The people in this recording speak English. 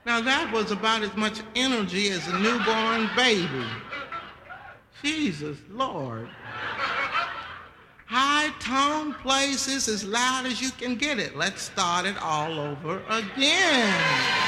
Now that was about as much energy as a newborn baby. Jesus, Lord. High tone places as loud as you can get it. Let's start it all over again.